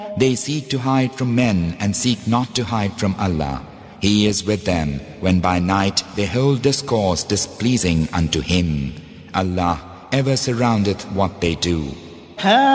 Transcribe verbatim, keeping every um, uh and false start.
They seek to hide from men and seek not to hide from Allah. He is with them when by night they hold discourse displeasing unto Him. Allah ever surroundeth what they do.